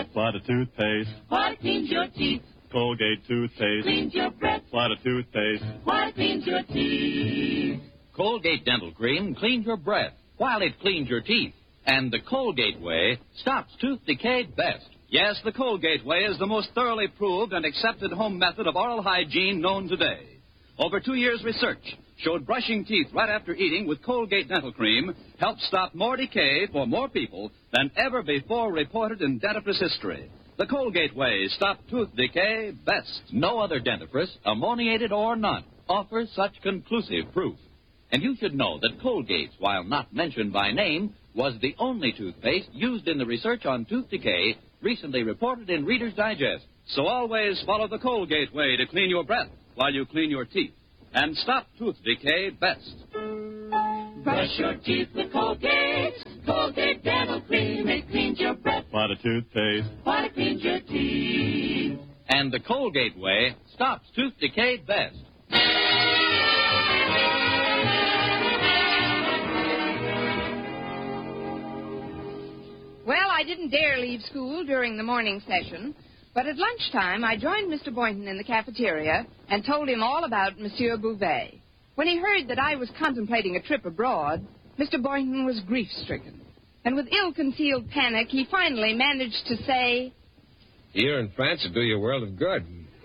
Lot of toothpaste. What cleans your teeth? Colgate toothpaste. Cleans your breath. Lot of toothpaste. What cleans your teeth? Colgate Dental Cream cleans your breath while it cleans your teeth. And the Colgate Way stops tooth decay best. Yes, the Colgate Way is the most thoroughly proved and accepted home method of oral hygiene known today. Over 2 years' research showed brushing teeth right after eating with Colgate Dental Cream helped stop more decay for more people than ever before reported in dentifrice history. The Colgate Way stopped tooth decay best. No other dentifrice, ammoniated or not, offers such conclusive proof. And you should know that Colgate, while not mentioned by name, was the only toothpaste used in the research on tooth decay recently reported in Reader's Digest. So always follow the Colgate Way to clean your breath while you clean your teeth and stop tooth decay best. Brush your teeth with Colgate. Colgate Dental Cream. It cleans your breath. Lot of toothpaste. What it cleans your teeth. And the Colgate Way stops tooth decay best. Well, I didn't dare leave school during the morning session, but at lunchtime I joined Mr. Boynton in the cafeteria and told him all about Monsieur Bouvet. When he heard that I was contemplating a trip abroad, Mr. Boynton was grief-stricken. And with ill-concealed panic, he finally managed to say, Here in France would do you a world of good.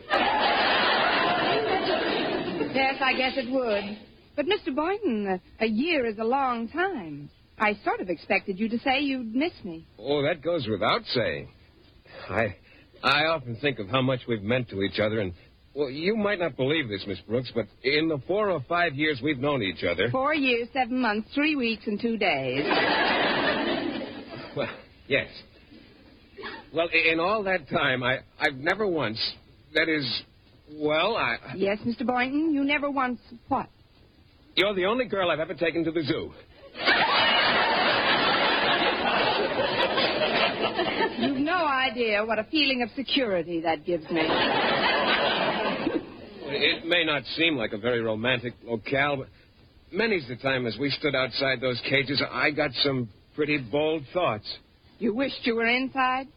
Yes, I guess it would. But, Mr. Boynton, a year is a long time. I sort of expected you to say you'd miss me. Oh, that goes without saying. I often think of how much we've meant to each other, and, well, you might not believe this, Miss Brooks, but in the 4 or 5 years we've known each other... 4 years, 7 months, 3 weeks, and 2 days. Well, yes. Well, in all that time, I've never once, that is, well, Yes, Mr. Boynton, you never once what? You're the only girl I've ever taken to the zoo. You've no idea what a feeling of security that gives me. It may not seem like a very romantic locale, but many's the time as we stood outside those cages, I got some pretty bold thoughts. You wished you were inside?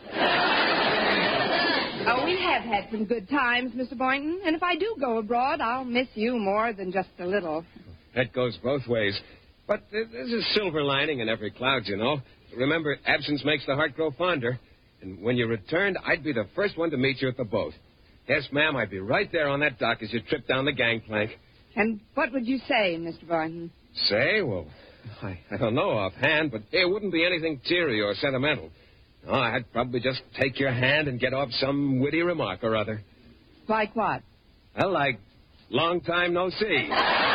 Oh, we have had some good times, Mr. Boynton, and if I do go abroad, I'll miss you more than just a little. That goes both ways. But there's a silver lining in every cloud, you know. Remember, absence makes the heart grow fonder. And when you returned, I'd be the first one to meet you at the boat. Yes, ma'am, I'd be right there on that dock as you trip down the gangplank. And what would you say, Mr. Boynton? Say? Well, I don't know offhand, but it wouldn't be anything teary or sentimental. No, I'd probably just take your hand and get off some witty remark or other. Like what? Well, like, long time no see.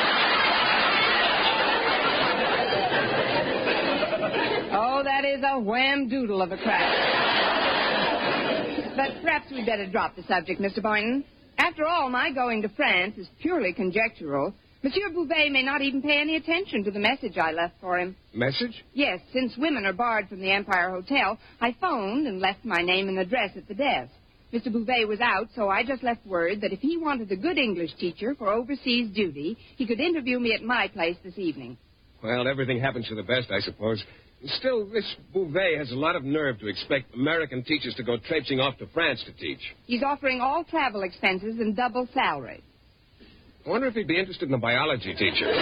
Oh, that is a wham-doodle of a crack. But perhaps we'd better drop the subject, Mr. Boynton. After all, my going to France is purely conjectural. Monsieur Bouvet may not even pay any attention to the message I left for him. Message? Yes, since women are barred from the Empire Hotel, I phoned and left my name and address at the desk. Mr. Bouvet was out, so I just left word that if he wanted a good English teacher for overseas duty, he could interview me at my place this evening. Well, everything happens for the best, I suppose. Still, this Bouvet has a lot of nerve to expect American teachers to go traipsing off to France to teach. He's offering all travel expenses and double salary. I wonder if he'd be interested in a biology teacher.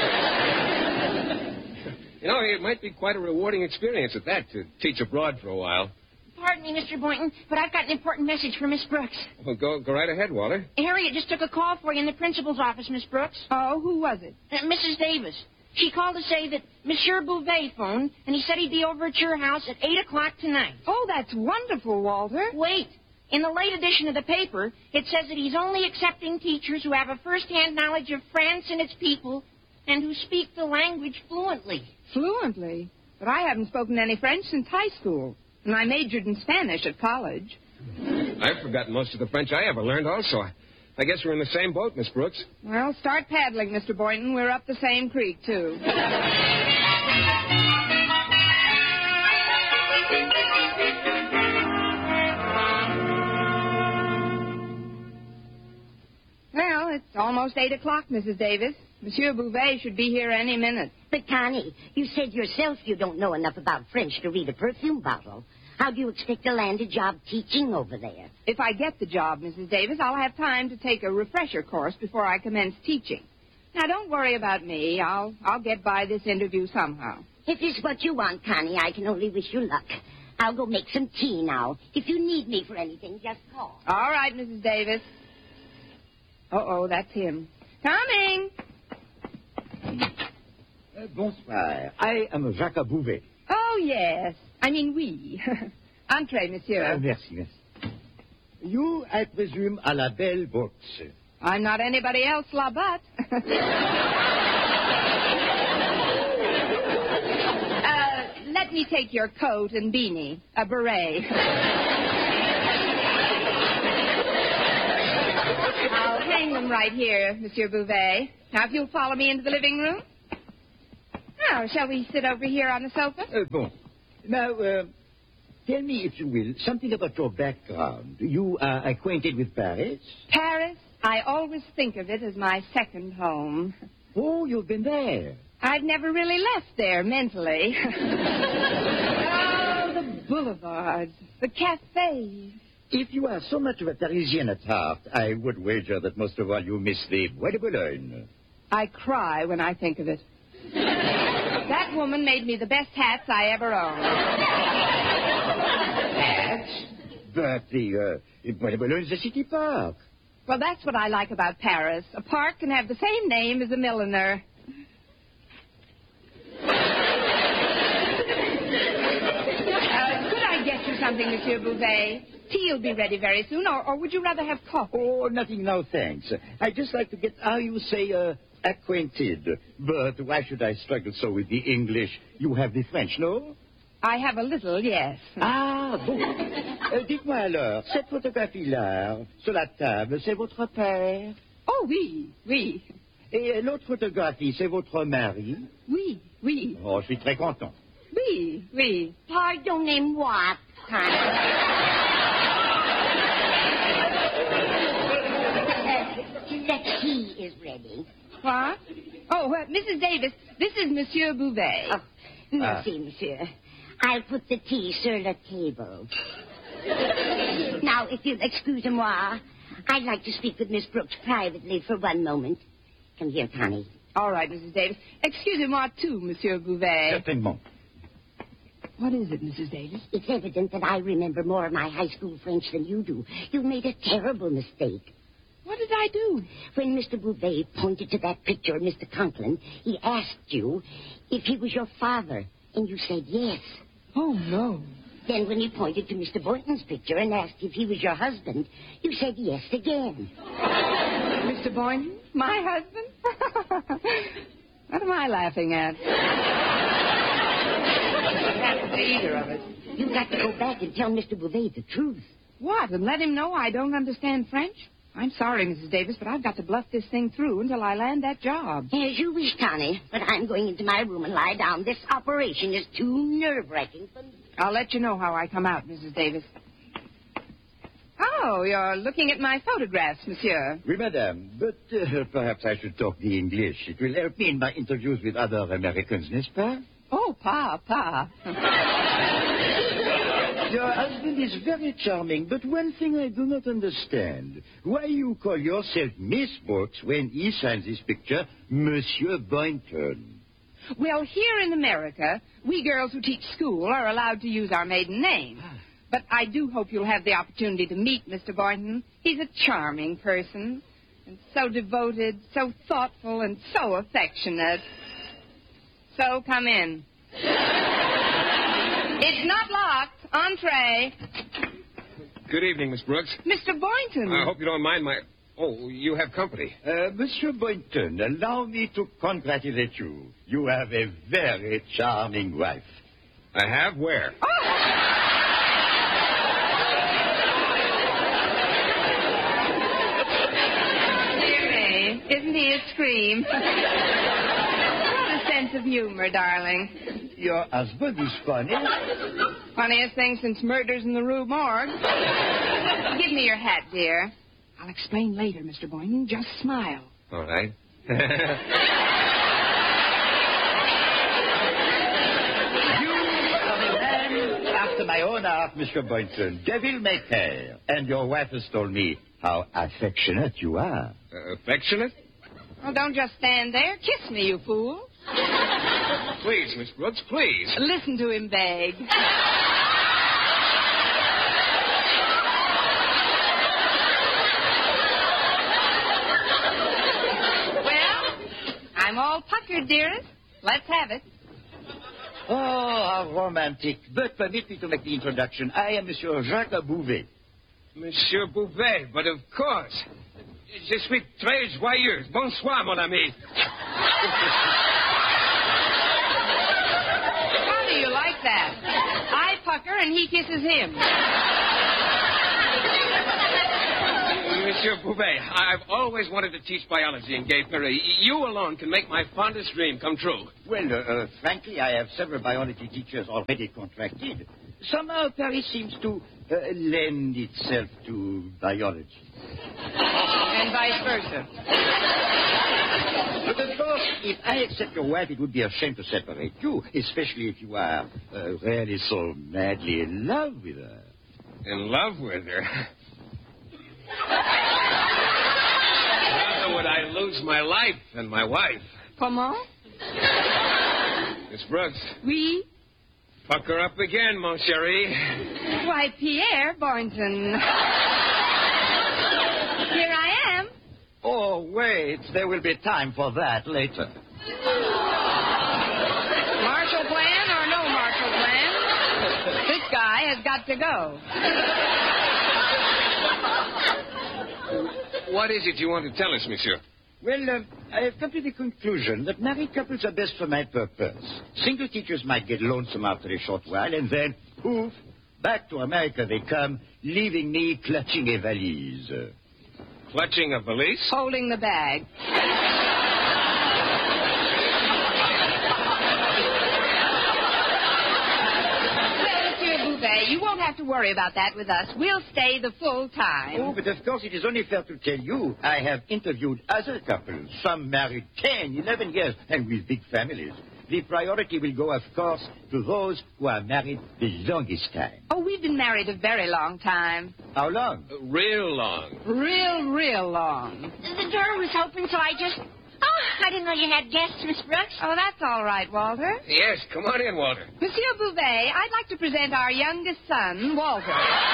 You know, it might be quite a rewarding experience at that, to teach abroad for a while. Pardon me, Mr. Boynton, but I've got an important message for Miss Brooks. Well, go right ahead, Walter. Harriet just took a call for you in the principal's office, Miss Brooks. Oh, who was it? Mrs. Davis. She called to say that Monsieur Bouvet phoned, and he said he'd be over at your house at 8 o'clock tonight. Oh, that's wonderful, Walter. Wait. In the late edition of the paper, it says that he's only accepting teachers who have a first-hand knowledge of France and its people and who speak the language fluently. Fluently? But I haven't spoken any French since high school, and I majored in Spanish at college. I've forgotten most of the French I ever learned also. I guess we're in the same boat, Miss Brooks. Well, start paddling, Mr. Boynton. We're up the same creek, too. Well, it's almost 8 o'clock, Mrs. Davis. Monsieur Bouvet should be here any minute. But, Connie, you said yourself you don't know enough about French to read a perfume bottle. How do you expect to land a job teaching over there? If I get the job, Mrs. Davis, I'll have time to take a refresher course before I commence teaching. Now, don't worry about me. I'll get by this interview somehow. If it's what you want, Connie, I can only wish you luck. I'll go make some tea now. If you need me for anything, just call. All right, Mrs. Davis. Uh-oh, that's him. Coming! Bonsoir. I am Jacques Bouvet. Oh, yes. I mean, oui. Entrez, monsieur. Merci. You, I presume, are la belle Books. I'm not anybody else, la but. Let me take your coat and beanie, a beret. I'll hang them right here, Monsieur Bouvet. Now, if you'll follow me into the living room. Now, shall we sit over here on the sofa? Bon. Now, tell me, if you will, something about your background. You are acquainted with Paris? Paris? I always think of it as my second home. Oh, you've been there. I've never really left there mentally. Oh, the boulevards, the cafes. If you are so much of a Parisian at heart, I would wager that most of all you miss the Bois de Boulogne. I cry when I think of it. That woman made me the best hats I ever owned. Hats? But the Bois de Boulogne is a city park. Well, that's what I like about Paris. A park can have the same name as a milliner. Could I get you something, Monsieur Bouvet? Tea will be ready very soon, or would you rather have coffee? Oh, nothing now, thanks. I'd just like to get, how you say, acquainted. But why should I struggle so with the English? You have the French, no? I have a little, yes. Ah, bon. Dites-moi alors, cette photographie-là, sur la table, c'est votre père? Oh, oui, oui. Et l'autre photographie, c'est votre mari? Oui, oui. Oh, je suis très content. Oui, oui. Pardonnez-moi, Connie. The tea is ready. What? Oh, Mrs. Davis, this is Monsieur Bouvet. Oh, merci, monsieur. I'll put the tea sur the table. Now, if you'll excuse-moi, I'd like to speak with Miss Brooks privately for one moment. Come here, Connie. All right, Mrs. Davis. Excusez-moi, too, Monsieur Bouvet. Certainement. What is it, Mrs. Davis? It's evident that I remember more of my high school French than you do. You made a terrible mistake. What did I do? When Mr. Bouvet pointed to that picture of Mr. Conklin, he asked you if he was your father, and you said yes. Oh, no. Then when he pointed to Mr. Boynton's picture and asked if he was your husband, you said yes again. Mr. Boynton? My husband? What am I laughing at? That's either of us. You've got to go back and tell Mr. Bouvet the truth. What, and let him know I don't understand French? I'm sorry, Mrs. Davis, but I've got to bluff this thing through until I land that job. As you wish, Connie, but I'm going into my room and lie down. This operation is too nerve-wracking for me. I'll let you know how I come out, Mrs. Davis. Oh, you're looking at my photographs, monsieur. Oui, madame, but perhaps I should talk the English. It will help me in my interviews with other Americans, n'est-ce pas? Oh, pa. Your husband is very charming, but one thing I do not understand. Why you call yourself Miss Brooks when he signs his picture Monsieur Boynton? Well, here in America, we girls who teach school are allowed to use our maiden name. But I do hope you'll have the opportunity to meet Mr. Boynton. He's a charming person, and so devoted, so thoughtful, and so affectionate. So come in. It's not locked. Entree. Good evening, Miss Brooks. Mr. Boynton. I hope you don't mind my... Oh, you have company. Monsieur Boynton, allow me to congratulate you. You have a very charming wife. I have? Where? Oh! Dear me, isn't he a scream? What a sense of humor, darling. Your husband is funny. Funniest thing since murders in the Rue Morgue. Give me your hat, dear. I'll explain later, Mr. Boynton. Just smile. All right. You are a man after my own art, Monsieur Boynton. Devil may care. And your wife has told me how affectionate you are. Affectionate? Well, don't just stand there. Kiss me, you fool. Please, Miss Brooks, please. Listen to him beg. Well, I'm all puckered, dearest. Let's have it. Oh, how romantic. But permit me to make the introduction. I am Monsieur Jacques Bouvet. Monsieur Bouvet, but of course. Je suis très joyeux. Bonsoir, mon ami. How do you like that? I pucker and he kisses him. Monsieur Bouvet, I've always wanted to teach biology in Gay Paris. You alone can make my fondest dream come true. Well, frankly, I have several biology teachers already contracted. Somehow Paris seems to lend itself to biology. And vice versa. But of course, if I accept your wife, it would be a shame to separate you, especially if you are really so madly in love with her. In love with her? Rather would I lose my life and my wife. Comment? Miss Brooks. Oui? Pucker up again, mon chéri. Why, Pierre Boynton. Here I am. Oh, wait. There will be time for that later. Marshall Plan or no Marshall Plan, this guy has got to go. What is it you want to tell us, monsieur? Well, I have come to the conclusion that married couples are best for my purpose. Single teachers might get lonesome after a short while, and then, poof, back to America they come, leaving me clutching a valise. Clutching a valise? Holding the bag. Well, Monsieur Bouvet, you won't have to worry about that with us. We'll stay the full time. Oh, but of course it is only fair to tell you I have interviewed other couples, some married 10, 11 years, and with big families. The priority will go, of course, to those who are married the longest time. Oh, we've been married a very long time. How long? Real long. Real long. The door was open, so I just... Oh, I didn't know you had guests, Miss Brooks. Oh, that's all right, Walter. Yes, come on in, Walter. Monsieur Bouvet, I'd like to present our youngest son, Walter.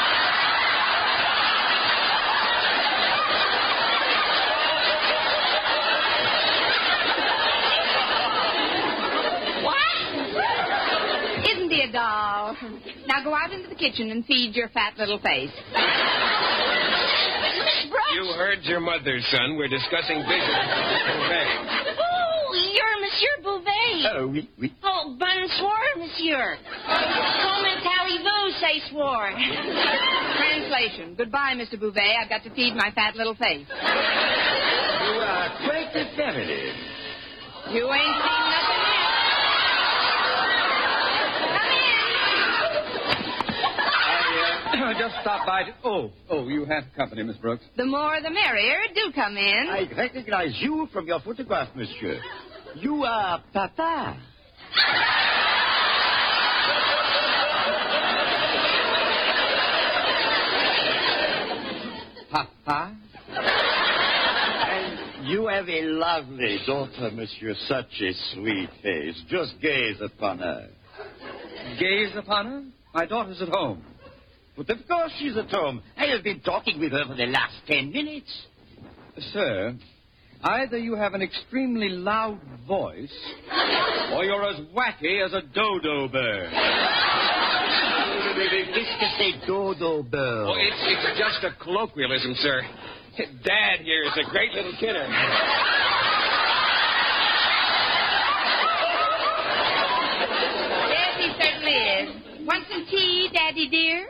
Isn't he a doll? Now go out into the kitchen and feed your fat little face. Miss Brooks! You heard your mother, son. We're discussing business. Okay. Oh, you're Monsieur Bouvet. Oh, oui. Oh, bonsoir, monsieur. Comment allez-vous, say swore. Translation. Goodbye, Mr. Bouvet. I've got to feed my fat little face. You are quite a family. You ain't seen nothing yet. I just stopped by to... Oh, you have company, Miss Brooks. The more the merrier. Do come in. I recognize you from your photograph, monsieur. You are Papa. Papa? And you have a lovely daughter, monsieur. Such a sweet face. Just gaze upon her. Gaze upon her? My daughter's at home. But of course she's at home. I have been talking with her for the last 10 minutes. Sir, either you have an extremely loud voice, or you're as wacky as a dodo bird. Qu'est-ce que c'est dodo bird? Oh, it's just a colloquialism, sir. Dad here is a great little kidder. Yes, he certainly is. Want some tea, Daddy dear?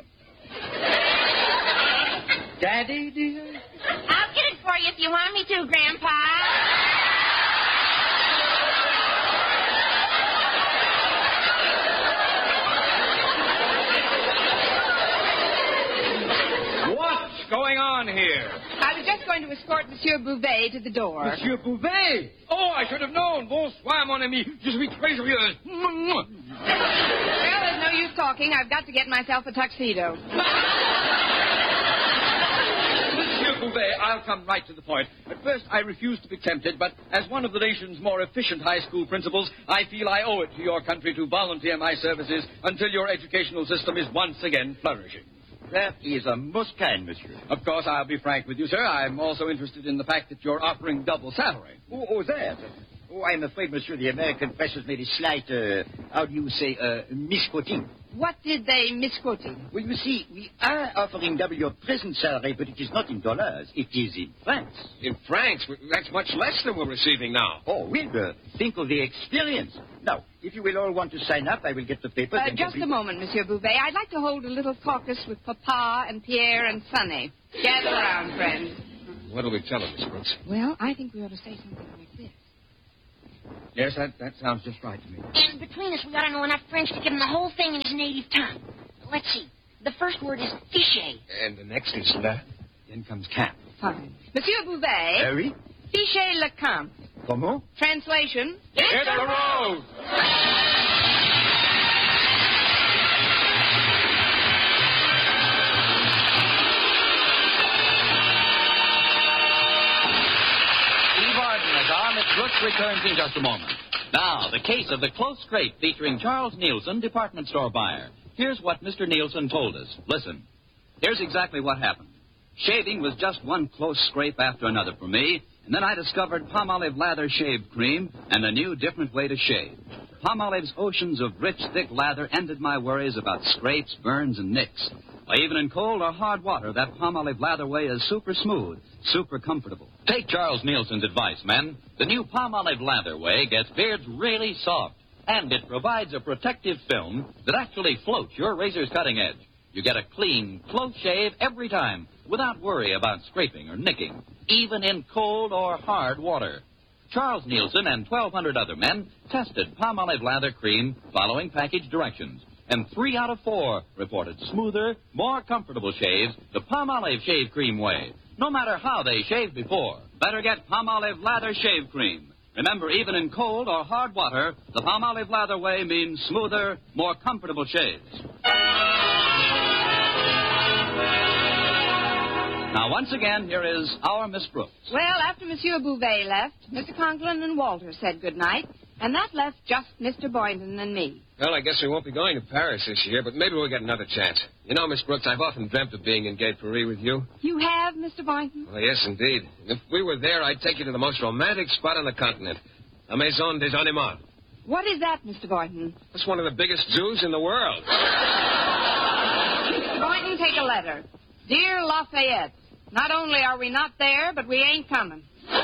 Daddy, dear? I'll get it for you if you want me to, Grandpa. What's going on here? I was just going to escort Monsieur Bouvet to the door. Monsieur Bouvet! Oh, I should have known. Bonsoir, mon ami. Je suis très joyeuse. Well, there's no use talking. I've got to get myself a tuxedo. Monsieur Bouvet, I'll come right to the point. At first, I refused to be tempted, but as one of the nation's more efficient high school principals, I feel I owe it to your country to volunteer my services until your educational system is once again flourishing. That is a most kind, monsieur. Of course, I'll be frank with you, sir. I'm also interested in the fact that you're offering double salary. Oh, that? Oh, I'm afraid, monsieur, the American press has made a slight, how do you say, misquoting. What did they misquote you? Well, you see, we are offering double your present salary, but it is not in dollars. It is in francs. In francs? That's much less than we're receiving now. Oh, well, think of the experience. Now, if you will all want to sign up, I will get the papers. Just a moment, Monsieur Bouvet. I'd like to hold a little caucus with Papa and Pierre and Sonny. Gather around, friends. What do we tell him, Miss Brooks? Well, I think we ought to say something like this. Yes, that sounds just right to me. And between us, we ought to know enough French to give him the whole thing in his native tongue. Let's see. The first word is fichet. And the next is la. Then comes camp. Fine. Monsieur Bouvet. Oui? Fichet le camp. Comment? Translation. Hit the road! Brooks returns in just a moment. Now, the case of the close scrape featuring Charles Nielsen, department store buyer. Here's what Mr. Nielsen told us. Listen. Here's exactly what happened. Shaving was just one close scrape after another for me, and then I discovered Palmolive Lather Shave Cream and a new, different way to shave. Palmolive's oceans of rich, thick lather ended my worries about scrapes, burns, and nicks. Even in cold or hard water, that Palmolive Lather way is super smooth, super comfortable. Take Charles Nielsen's advice, men. The new Palmolive Lather way gets beards really soft, and it provides a protective film that actually floats your razor's cutting edge. You get a clean, close shave every time, without worry about scraping or nicking, even in cold or hard water. Charles Nielsen and 1,200 other men tested Palmolive Lather Cream following package directions. And 3 out of 4 reported smoother, more comfortable shaves the Palmolive Shave Cream way. No matter how they shaved before, better get Palmolive Lather Shave Cream. Remember, even in cold or hard water, the Palmolive Lather way means smoother, more comfortable shaves. Now, once again, here is our Miss Brooks. Well, after Monsieur Bouvet left, Mr. Conklin and Walter said good night, and that left just Mr. Boynton and me. Well, I guess we won't be going to Paris this year, but maybe we'll get another chance. You know, Miss Brooks, I've often dreamt of being in Gay Paris with you. You have, Mr. Boynton? Well, yes, indeed. If we were there, I'd take you to the most romantic spot on the continent, La Maison des Animaux. What is that, Mr. Boynton? That's one of the biggest zoos in the world. Mr. Boynton, take a letter. Dear Lafayette, not only are we not there, but we ain't coming.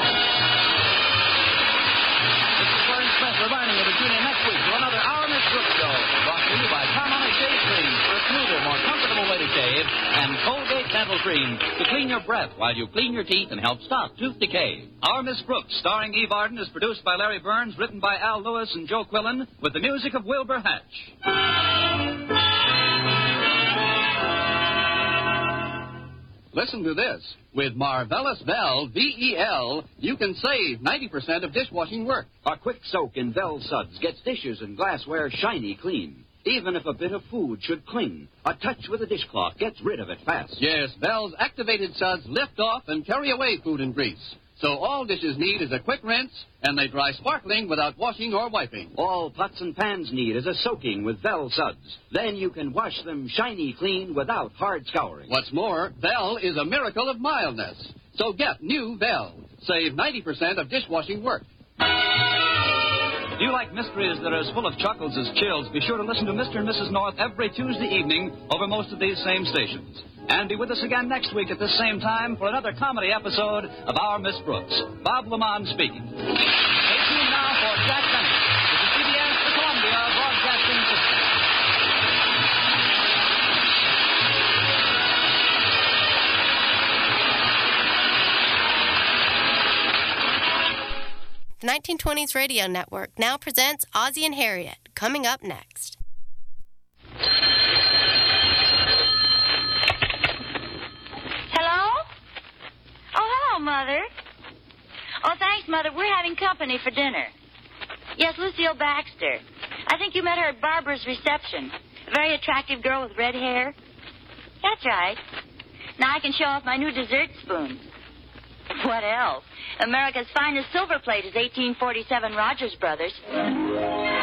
Reminding you to tune in next week for another Our Miss Brooks show, brought to you by Palmolive Shave Cream for a smoother, more comfortable way to shave, and Colgate Dental Cream to clean your breath while you clean your teeth and help stop tooth decay. Our Miss Brooks, starring Eve Arden, is produced by Larry Burns, written by Al Lewis and Joe Quillen, with the music of Wilbur Hatch. Listen to this. With Marvelous Vel, V-E-L, you can save 90% of dishwashing work. A quick soak in Vel suds gets dishes and glassware shiny clean. Even if a bit of food should cling, a touch with a dishcloth gets rid of it fast. Yes, Vel's activated suds lift off and carry away food and grease. So all dishes need is a quick rinse, and they dry sparkling without washing or wiping. All pots and pans need is a soaking with Vel suds. Then you can wash them shiny clean without hard scouring. What's more, Vel is a miracle of mildness. So get new Vel. Save 90% of dishwashing work. If you like mysteries that are as full of chuckles as chills, be sure to listen to Mr. and Mrs. North every Tuesday evening over most of these same stations. And be with us again next week at this same time for another comedy episode of Our Miss Brooks. Bob Lamont speaking. Stay tuned now for Jack Bennett. This is CBS, the Columbia Broadcasting System. 1920s Radio Network now presents Ozzie and Harriet, coming up next. Hello? Oh, hello, Mother. Oh, thanks, Mother. We're having company for dinner. Yes, Lucille Baxter. I think you met her at Barbara's reception. A very attractive girl with red hair? That's right. Now I can show off my new dessert spoon. What else? America's finest silver plate is 1847 Rogers Brothers.